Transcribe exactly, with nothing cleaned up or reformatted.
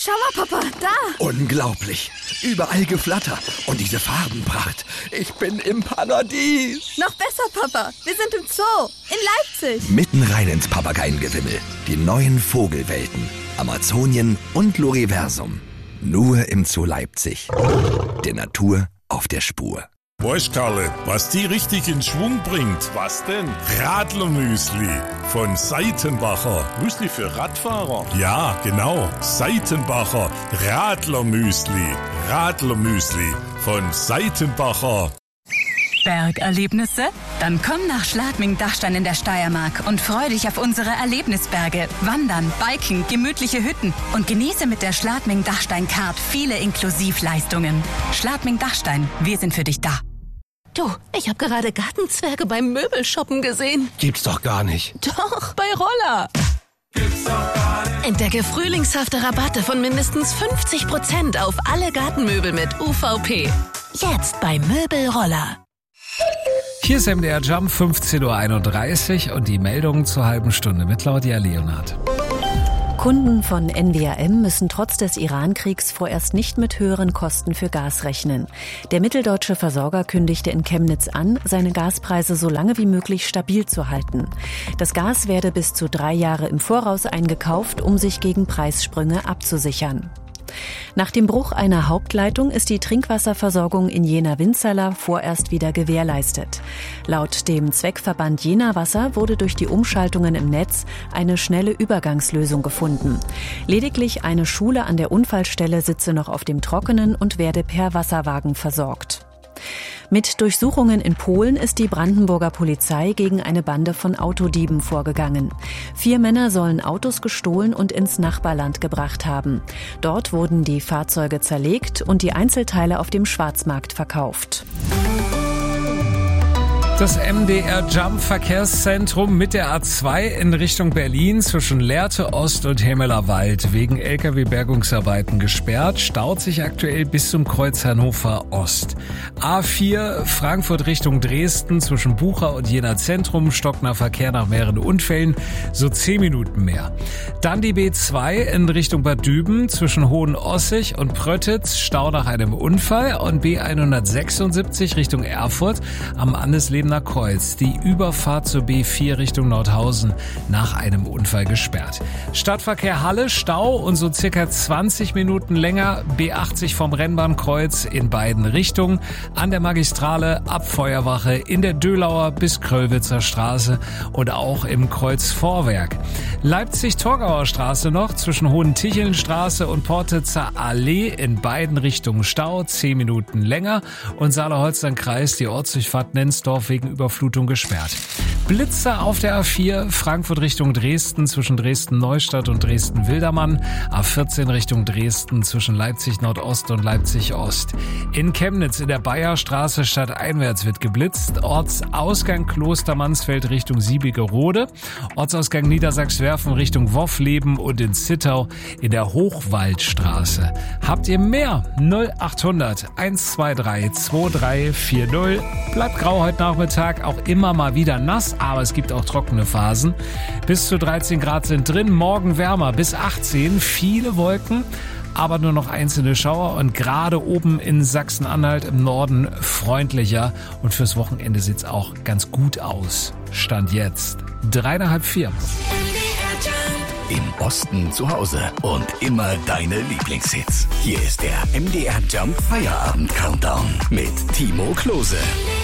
Schau mal, Papa, da! Unglaublich. Überall Geflatter. Und diese Farbenpracht. Ich bin im Paradies. Noch besser, Papa. Wir sind im Zoo. In Leipzig. Mitten rein ins Papageiengewimmel. Die neuen Vogelwelten. Amazonien und Loriversum. Nur im Zoo Leipzig. Der Natur auf der Spur. Weißt, Karle, was die richtig in Schwung bringt? Was denn? Radlermüsli von Seitenbacher. Müsli für Radfahrer? Ja, genau. Seitenbacher Radlermüsli. Radlermüsli von Seitenbacher. Bergerlebnisse? Dann komm nach Schladming-Dachstein in der Steiermark und freu dich auf unsere Erlebnisberge. Wandern, Biken, gemütliche Hütten und genieße mit der Schladming-Dachstein-Card viele Inklusivleistungen. Schladming-Dachstein, wir sind für dich da. Du, ich habe gerade Gartenzwerge beim Möbelshoppen gesehen. Gibt's doch gar nicht. Doch, bei Roller. Gibt's doch gar nicht. Entdecke frühlingshafte Rabatte von mindestens fünfzig Prozent auf alle Gartenmöbel mit U V P. Jetzt bei Möbelroller. Hier ist M D R Jump, fünfzehn Uhr einunddreißig und die Meldungen zur halben Stunde mit Claudia Leonhardt. Kunden von N W R M müssen trotz des Iran-Kriegs vorerst nicht mit höheren Kosten für Gas rechnen. Der mitteldeutsche Versorger kündigte in Chemnitz an, seine Gaspreise so lange wie möglich stabil zu halten. Das Gas werde bis zu drei Jahre im Voraus eingekauft, um sich gegen Preissprünge abzusichern. Nach dem Bruch einer Hauptleitung ist die Trinkwasserversorgung in Jena-Winzerla vorerst wieder gewährleistet. Laut dem Zweckverband Jena Wasser wurde durch die Umschaltungen im Netz eine schnelle Übergangslösung gefunden. Lediglich eine Schule an der Unfallstelle sitze noch auf dem Trockenen und werde per Wasserwagen versorgt. Mit Durchsuchungen in Polen ist die Brandenburger Polizei gegen eine Bande von Autodieben vorgegangen. Vier Männer sollen Autos gestohlen und ins Nachbarland gebracht haben. Dort wurden die Fahrzeuge zerlegt und die Einzelteile auf dem Schwarzmarkt verkauft. Das M D R Jump Verkehrszentrum mit der A zwei in Richtung Berlin zwischen Lehrte Ost und Hemmeler Wald wegen L K W-Bergungsarbeiten gesperrt, staut sich aktuell bis zum Kreuz Hannover Ost. A vier Frankfurt Richtung Dresden zwischen Bucha und Jena Zentrum, stockender Verkehr nach mehreren Unfällen, so zehn Minuten mehr. Dann die B zwei in Richtung Bad Düben zwischen Hohenossig und Pröttitz, Stau nach einem Unfall, und B hundertsechsundsiebzig Richtung Erfurt am Andesleben Kreuz. Die Überfahrt zur B vier Richtung Nordhausen nach einem Unfall gesperrt. Stadtverkehr Halle, Stau und so circa zwanzig Minuten länger. B achtzig vom Rennbahnkreuz in beiden Richtungen. An der Magistrale ab Feuerwache in der Dölauer bis Kröllwitzer Straße und auch im Kreuzvorwerk. Leipzig-Torgauer Straße noch zwischen Hohentichelnstraße und Portitzer Allee in beiden Richtungen Stau, zehn Minuten länger. Und Saale-Holstein-Kreis, die Ortsdurchfahrt Nensdorf wegen Überflutung gesperrt. Blitzer auf der A vier, Frankfurt Richtung Dresden zwischen Dresden-Neustadt und Dresden-Wildermann, A vierzehn Richtung Dresden zwischen Leipzig-Nordost und Leipzig-Ost. In Chemnitz in der Bayerstraße stadteinwärts wird geblitzt, Ortsausgang Klostermansfeld Richtung Siebigerode, Ortsausgang Niedersachswerfen Richtung Woffleben und in Zittau in der Hochwaldstraße. Habt ihr mehr? null achthundert eins zwei drei zwei drei vier null. Bleibt grau heute Nachmittag, auch immer mal wieder nass, aber es gibt auch trockene Phasen. Bis zu dreizehn Grad sind drin, morgen wärmer bis achtzehn, viele Wolken, aber nur noch einzelne Schauer und gerade oben in Sachsen-Anhalt im Norden freundlicher und fürs Wochenende sieht's auch ganz gut aus. Stand jetzt dreieinhalb, vier. Im Osten zu Hause und immer deine Lieblingshits. Hier ist der M D R Jump Feierabend Countdown mit Timo Klose.